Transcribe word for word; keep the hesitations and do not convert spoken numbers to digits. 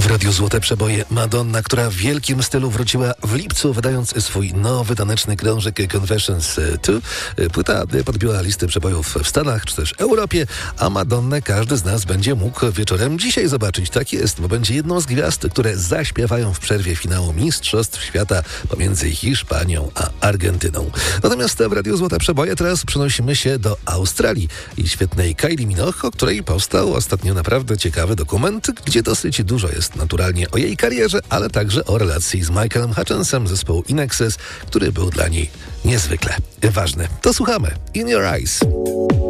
Radiu Złote Przeboje Madonna, która w wielkim stylu wróciła w lipcu, wydając swój nowy taneczny krążek Confessions dwa. Płyta podbiła listy przebojów w Stanach czy też Europie, a Madonnę każdy z nas będzie mógł wieczorem dzisiaj zobaczyć. Tak jest, bo będzie jedną z gwiazd, które zaśpiewają w przerwie finału Mistrzostw Świata pomiędzy Hiszpanią a Argentyną. Natomiast w Radiu Złote Przeboje teraz przenosimy się do Australii i świetnej Kylie Minogue, o której powstał ostatnio naprawdę ciekawy dokument, gdzie dosyć dużo jest naturalnie o jej karierze, ale także o relacji z Michaelem Hutchensem zespołu In Excess, który był dla niej niezwykle ważny. To słuchamy. In Your Eyes.